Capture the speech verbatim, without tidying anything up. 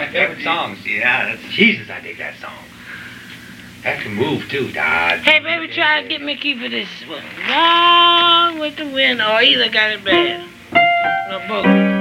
favorite songs. Yeah, that's... Jesus, I dig that song. That can move too, Dad. Hey, baby, try to get me a key for this one. Gone with the wind, or either got it bad. No, both.